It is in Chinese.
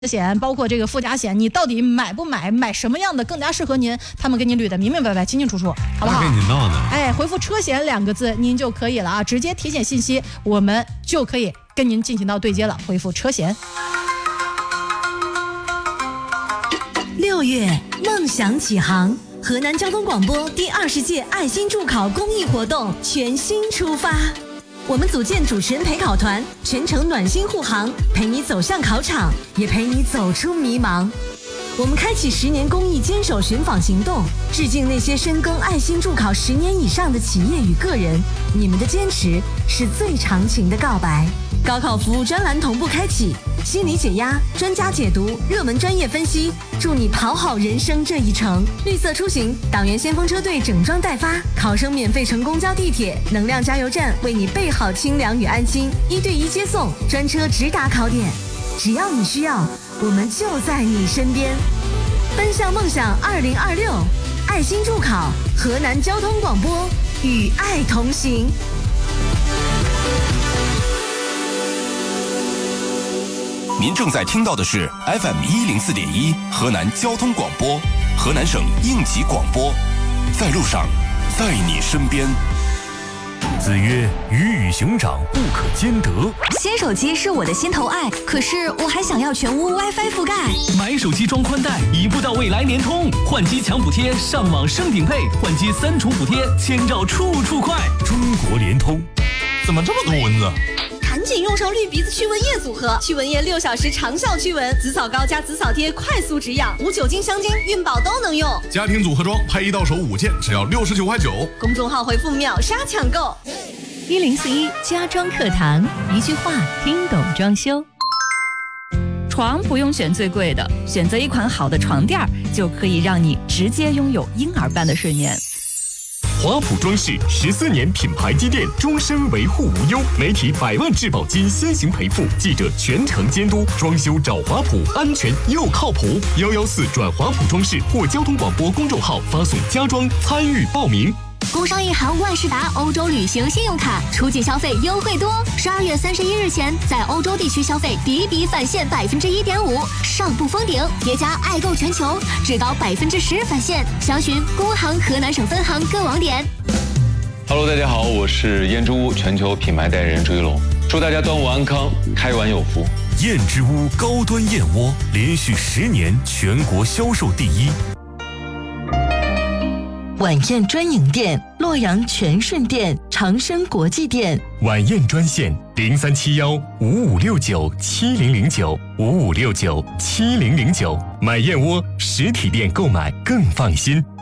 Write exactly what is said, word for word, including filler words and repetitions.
险，包括这个附加险，你到底买不买，买什么样的更加适合您，他们给你捋得明明白白、清清楚楚，好不好？ 给你闹呢。 哎，回复车险两个字您就可以了啊，直接体检信息，我们就可以跟您进行到对接了。回复车险。 六月，梦想启航，河南交通广播第二十届爱心助考公益活动全新出发。我们组建主持人陪考团，全程暖心护航，陪你走向考场，也陪你走出迷茫。我们开启十年公益坚守寻访行动，致敬那些深耕爱心助考十年以上的企业与个人，你们的坚持是最长情的告白。高考服务专栏同步开启，心理解压、专家解读、热门专业分析，助你跑好人生这一程。绿色出行，党员先锋车队整装待发，考生免费乘公交地铁，能量加油站为你备好清凉与安心，一对一接送，专车直达考点。只要你需要，我们就在你身边。奔向梦想二零二六，爱心助考，河南交通广播与爱同行。 您正在听到的是 F M 一零四点一河南交通广播，河南省应急广播，在路上，在你身边。 子曰：鱼与熊掌不可兼得。 新手机是我的心头爱，可是我还想要全屋 WiFi 覆盖。 买手机装宽带，一步到位来联通，换机抢补贴，上网升顶配，换机三重补贴，千兆处处快。 中国联通。 怎么这么多蚊子？ 赶紧用上绿鼻子驱蚊液组合，驱蚊液六小时长效驱蚊，紫草膏加紫草贴快速止痒，无酒精、香精、孕宝都能用。 家庭组合装配一到手五件，只要六十九块九。 公众号回复秒杀抢购。 一零四一家装课堂，一句话听懂装修。床不用选最贵的，选择一款好的床垫就可以让你直接拥有婴儿般的睡眠。 华普装饰十四年品牌积淀，终身维护无忧，媒体百万质保金先行赔付，记者全程监督，装修找华普，安全又靠谱。幺幺四转华普装饰或交通广播公众号发送家装参与报名。 工商银行万事达欧洲旅行信用卡出境消费优惠多，十二月三十一日前在欧洲地区消费第一笔返现百分之一点五，上不封顶，叠加爱购全球，至高百分之十返现。详询工行河南省分行各网点。 Hello， 大家好，我是燕之屋全球品牌代言人朱一龙，祝大家端午安康，开碗有福。 燕之屋高端燕窝连续十年全国销售第一。 晚宴专营店：洛阳全顺店、长生国际店。 晚宴专线：零三七幺五五六九七零零九五五六九七零零九。买燕窝实体店购买更放心。